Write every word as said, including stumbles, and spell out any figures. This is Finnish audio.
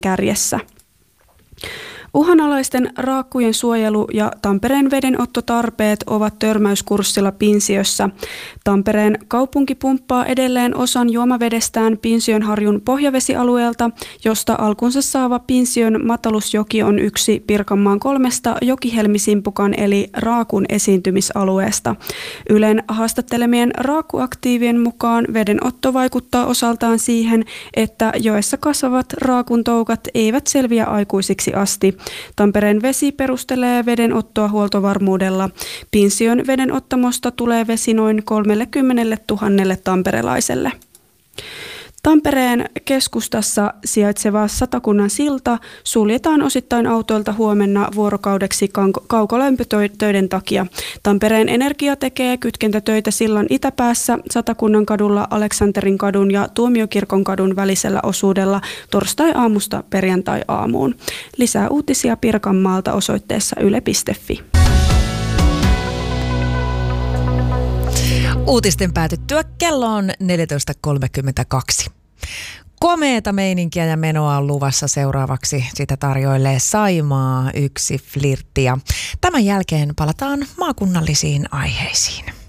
kärjessä. Uhanalaisten raakkujen suojelu ja Tampereen vedenottotarpeet ovat törmäyskurssilla Pinsiössä. Tampereen kaupunki pumppaa edelleen osan juomavedestään Pinsiönharjun pohjavesialueelta, josta alkunsa saava Pinsiön matalusjoki on yksi Pirkanmaan kolmesta jokihelmisimpukan eli raakun esiintymisalueesta. Ylen haastattelemien raakkuaktiivien mukaan vedenotto vaikuttaa osaltaan siihen, että joessa kasvavat raakun toukat eivät selviä aikuisiksi asti. Tampereen vesi perustelee vedenottoa huoltovarmuudella. Pinsiön vedenottamosta tulee vesi noin kolmekymmentätuhatta tamperelaiselle. Tampereen keskustassa sijaitseva Satakunnan silta suljetaan osittain autoilta huomenna vuorokaudeksi kaukolämpötöiden takia. Tampereen Energia tekee kytkentätöitä sillan itäpäässä Satakunnan kadulla Aleksanterin kadun ja Tuomiokirkon kadun välisellä osuudella torstai-aamusta perjantai-aamuun. Lisää uutisia Pirkanmaalta osoitteessa yle piste fi. Uutisten päätyttyä kello on neljätoista kolmekymmentäkaksi. Komeeta meininkiä ja menoa on luvassa seuraavaksi. Sitä tarjoilee Saimaa yksi flirtti. Tämän jälkeen palataan maakunnallisiin aiheisiin.